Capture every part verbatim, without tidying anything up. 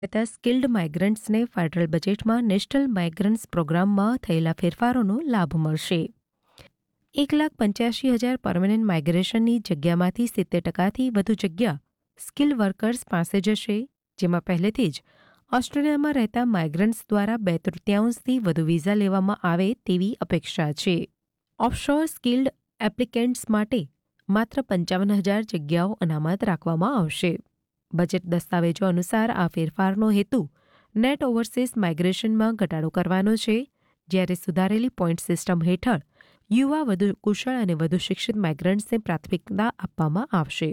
તથા skilled માઇગ્રન્ટ્સને federal બજેટમાં national migrants પ્રોગ્રામમાં થયેલા ફેરફારોનો લાભ મળશે. એક લાખ પંચ્યાસી હજાર પરમનન્ટ માઇગ્રેશનની જગ્યામાંથી સિત્તેર ટકાથી વધુ જગ્યા સ્કિલ વર્કર્સ પાસે જશે, જેમાં પહેલેથી જ ઓસ્ટ્રેલિયામાં રહેતા માઇગ્રન્ટ્સ દ્વારા બે તૃતીયાંશથી વધુ વિઝા લેવામાં આવે તેવી અપેક્ષા છે. ઓફશોર સ્કિલ્ડ એપ્લિકેન્ટ્સ માટે માત્ર પંચાવન હજાર જગ્યાઓ અનામત રાખવામાં આવશે. બજેટ દસ્તાવેજો અનુસાર આ ફેરફારનો હેતુ નેટ ઓવરસીઝ માઇગ્રેશનમાં ઘટાડો કરવાનો છે, જ્યારે સુધારેલી પોઈન્ટ સિસ્ટમ હેઠળ યુવા, વધુ કુશળ અને વધુ શિક્ષિત માઇગ્રન્ટ્સને પ્રાથમિકતા આપવામાં આવશે.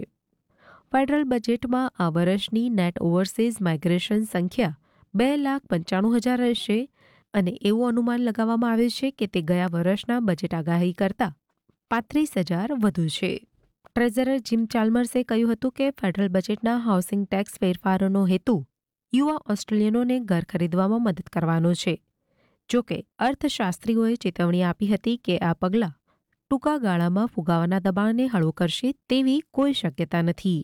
ફેડરલ બજેટમાં આ વર્ષની નેટ ઓવરસીઝ માઇગ્રેશન સંખ્યા બે લાખ પંચાણું હજાર રહેશે અને એવું અનુમાન લગાવવામાં આવે છે કે તે ગયા વર્ષના બજેટ આગાહી કરતાં પાંત્રીસ હજાર વધુ છે. ટ્રેઝરર જીમ ચાલ્મર્સે કહ્યું હતું કે ફેડરલ બજેટના હાઉસિંગ ટેક્સ ફેરફારોનો હેતુ યુવા ઓસ્ટ્રેલિયનોને ઘર ખરીદવામાં મદદ કરવાનો છે. જોકે અર્થશાસ્ત્રીઓએ ચેતવણી આપી હતી કે આ પગલાં ટૂંકા ગાળામાં ફુગાવાના દબાણને હળવો કરશે તેવી કોઈ શક્યતા નથી.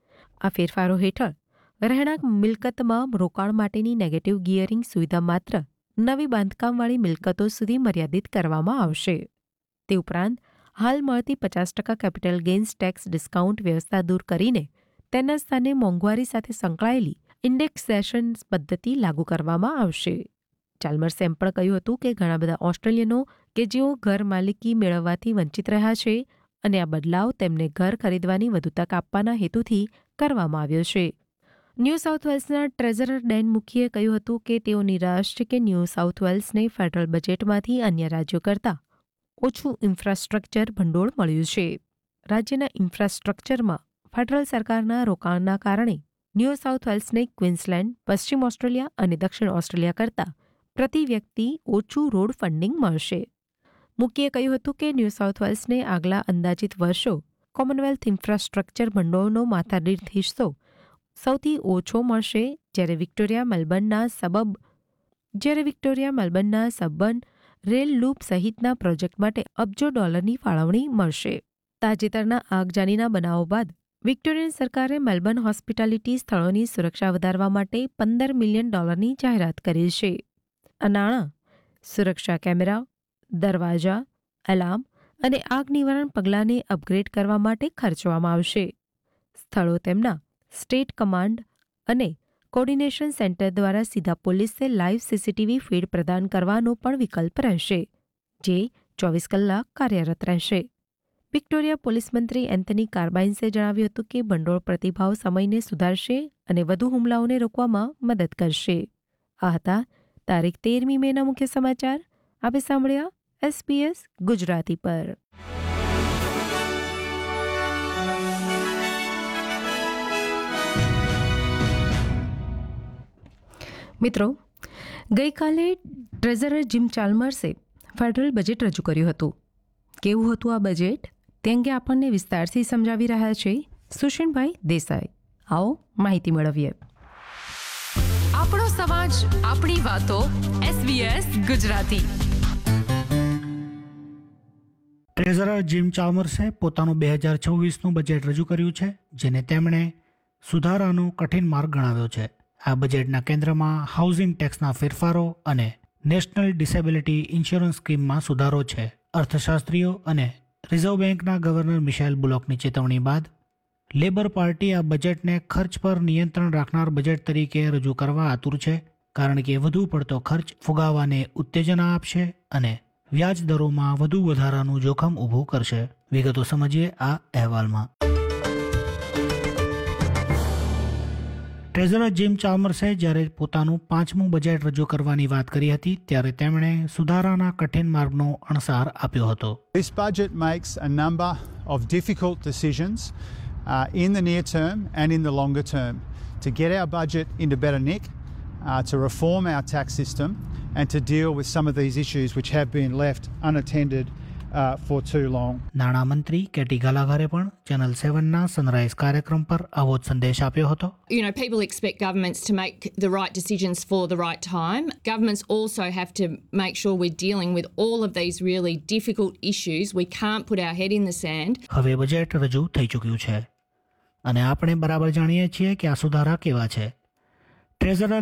આ ફેરફારો હેઠળ રહેણાંક મિલકતમાં રોકાણ માટેની નેગેટિવ ગિયરિંગ સુવિધા માત્ર નવી બાંધકામવાળી મિલકતો સુધી મર્યાદિત કરવામાં આવશે. તે ઉપરાંત હાલ મળતી પચાસ ટકા કેપિટલ ગેઇન્સ ટેક્સ ડિસ્કાઉન્ટ વ્યવસ્થા દૂર કરીને તેના સ્થાને મોંઘવારી સાથે સંકળાયેલી ઇન્ડેક્સેશન પદ્ધતિ લાગુ કરવામાં આવશે. ચાલ્મર્સે એમ પણ કહ્યું હતું કે ઘણા બધા ઓસ્ટ્રેલિયનો કે જેઓ ઘર માલિકી મેળવવાથી વંચિત રહ્યા છે અને આ બદલાવ તેમને ઘર ખરીદવાની વધુ તક આપવાના હેતુથી કરવામાં આવ્યો છે. ન્યૂ સાઉથ વેલ્સના ટ્રેઝરર ડેન મુખીએ કહ્યું હતું કે તેઓ નિરાશ છે કે ન્યૂ સાઉથ વેલ્સને ફેડરલ બજેટમાંથી અન્ય રાજ્યો કરતાં ઓછું ઇન્ફ્રાસ્ટ્રક્ચર ભંડોળ મળ્યું છે. રાજ્યના ઇન્ફ્રાસ્ટ્રક્ચરમાં ફેડરલ સરકારના રોકાણના કારણે ન્યૂ સાઉથ વેલ્સને ક્વીન્સલેન્ડ, પશ્ચિમ ઓસ્ટ્રેલિયા અને દક્ષિણ ઓસ્ટ્રેલિયા કરતાં પ્રતિ વ્યક્તિ ઓછું રોડ ફંડિંગ મળશે. મુખીએ કહ્યું હતું કે ન્યૂ સાઉથ વેલ્સને આગલા અંદાજિત વર્ષો કોમનવેલ્થ ઇન્ફ્રાસ્ટ્રક્ચર ભંડોળનો માથાદીઠ હિસ્સો સૌથી ઓછો મળશે, જ્યારે વિક્ટોરિયા મેલબર્નના સબબ જ્યારે વિક્ટોરિયા મેલબર્નના સબર્બન રેલ લૂપ સહિતના પ્રોજેક્ટ માટે અબજો ડોલરની ફાળવણી મળશે. તાજેતરના આગજાનીના બનાવો બાદ વિક્ટોરિયન સરકારે મેલબર્ન હોસ્પિટાલિટી સ્થળોની સુરક્ષા વધારવા માટે પંદર મિલિયન ડોલરની જાહેરાત કરી છે. આ નાણાં સુરક્ષા કેમેરા, દરવાજા, એલાર્મ અને આગ નિવારણ પગલાંને અપગ્રેડ કરવા માટે ખર્ચવામાં આવશે. સ્થળો તેમના સ્ટેટ કમાન્ડ અને કોર્ડિનેશન સેન્ટર દ્વારા સીધા પોલીસને લાઇવ સીસીટીવી ફીડ પ્રદાન કરવાનો પણ વિકલ્પ રહેશે, જે ચોવીસ કલાક કાર્યરત રહેશે. વિક્ટોરિયા પોલીસ મંત્રી એન્થની કાર્બાઇન્સે જણાવ્યું હતું કે ભંડોળ પ્રતિભાવ સમયને સુધારશે અને વધુ હુમલાઓને રોકવામાં મદદ કરશે. આ હતા તારીખ તેરમી મેના મુખ્ય સમાચાર. આપે સાંભળ્યા એસબીએસ ગુજરાતી પર. મિત્રો, ગઈકાલે ટ્રેઝરર જીમ ચાલ્મર્સે ફેડરલ બજેટ રજૂ કર્યું હતું. કેવું હતું આ બજેટ તે અંગે આપણને વિસ્તારથી સમજાવી રહ્યા છે સુષેણભાઈ દેસાઈ. આવો માહિતી મેળવીએ. આપણો સમાજ, આપણી વાતો. એસબીએસ ગુજરાતી. ટ્રેઝરર જીમ ચાલ્મર્સે પોતાનું બે હજાર છવ્વીસનું બજેટ રજૂ કર્યું છે, જેને તેમણે સુધારાનો કઠિન માર્ગ ગણાવ્યો છે. આ બજેટના કેન્દ્રમાં હાઉસિંગ ટેક્સના ફેરફારો અને નેશનલ ડિસેબિલિટી ઇન્સ્યોરન્સ સ્કીમમાં સુધારો છે. અર્થશાસ્ત્રીઓ અને રિઝર્વ બેંકના ગવર્નર મિશેલ બુલોકની ચેતવણી બાદ લેબર પાર્ટી આ બજેટને ખર્ચ પર નિયંત્રણ રાખનાર બજેટ તરીકે રજૂ કરવા આતુર છે, કારણ કે વધુ પડતો ખર્ચ ફુગાવાને ઉત્તેજના આપશે અને વ્યાજ દરોમાં વધુ વધારાનું જોખમ ઊભું કરશે. વિગતો સમજીએ આ અહેવાલમાં. ટ્રેઝરર જીમ ચાલ્મર્સે જ્યારે પોતાનું પાંચમું બજેટ રજૂ કરવાની વાત કરી હતી ત્યારે તેમણે સુધારાના કઠિન માર્ગનો અણસાર આપ્યો હતો. This budget makes a number of difficult decisions uh, in the near term and in the longer term to get our budget into better nick, uh, to reform our tax system and to deal with some of these issues which have been left unattended uh, for too long. નાણામંત્રી KT ગાલાઘરે પણ channel સેવનના sunrise કાર્યક્રમ પર આવો જ સંદેશ આપ્યો હતો. You know, people expect governments to make the right decisions for the right time. Governments also have to make sure we're dealing with all of these really difficult issues. We can't put our head in the sand. હવે budget રજૂ થઈ ચૂક્યું છે અને આપણે બરાબર જાણીએ છીએ કે આ સુધારા કેવા છે. ટ્રેઝરર